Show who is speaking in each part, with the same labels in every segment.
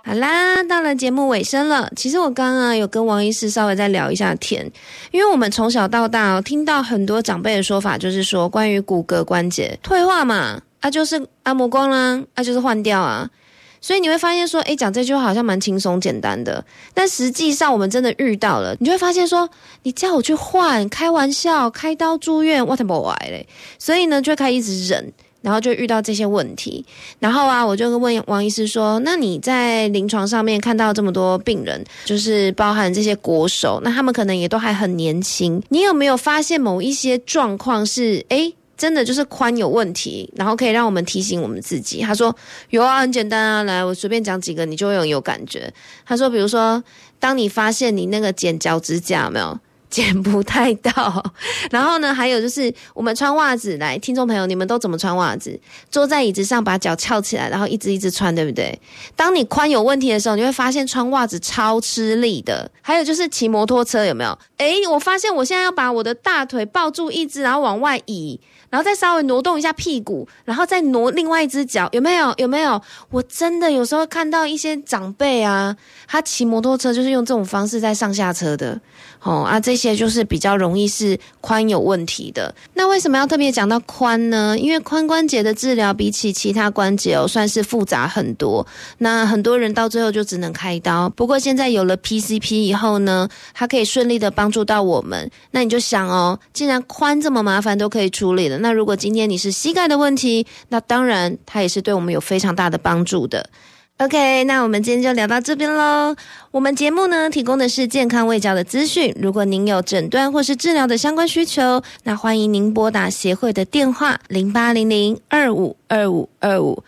Speaker 1: 好啦，到了节目尾声了。其实我刚刚有跟王医师稍微再聊一下天，因为我们从小到大听到很多长辈的说法，就是说关于骨骼关节退化嘛，就是磨光啦，就是换掉啊。所以你会发现说，讲这句话好像蛮轻松简单的，但实际上我们真的遇到了，你就会发现说，你叫我去换，开玩笑，开刀住院，我才不来嘞。所以呢，就会开始一直忍。然后就遇到这些问题，然后我就问王医师说，那你在临床上面看到这么多病人，就是包含这些国手，那他们可能也都还很年轻，你有没有发现某一些状况是真的就是髋有问题，然后可以让我们提醒我们自己？他说有啊，很简单啊，来我随便讲几个你就会有感觉。他说比如说当你发现你那个剪脚趾甲有没有剪不太到，然后呢还有就是我们穿袜子，来听众朋友你们都怎么穿袜子？坐在椅子上把脚翘起来，然后一直穿，对不对？当你髋有问题的时候，你会发现穿袜子超吃力的。还有就是骑摩托车有没有？我发现我现在要把我的大腿抱住一只，然后往外移，然后再稍微挪动一下屁股，然后再挪另外一只脚，有没有？我真的有时候看到一些长辈他骑摩托车就是用这种方式在上下车的。这些就是比较容易是髋有问题的。那为什么要特别讲到髋呢？因为髋关节的治疗比起其他关节算是复杂很多，那很多人到最后就只能开刀。不过现在有了 PCP 以后呢，它可以顺利的帮助到我们。那你就想既然髋这么麻烦都可以处理了，那如果今天你是膝盖的问题，那当然它也是对我们有非常大的帮助的。OK， 那我们今天就聊到这边咯。我们节目呢提供的是健康卫教的资讯，如果您有诊断或是治疗的相关需求，那欢迎您拨打协会的电话0800252525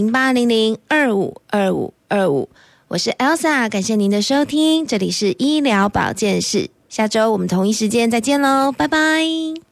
Speaker 1: 0800252525。我是 Elsa， 感谢您的收听，这里是医疗保健室，下周我们同一时间再见咯，拜拜。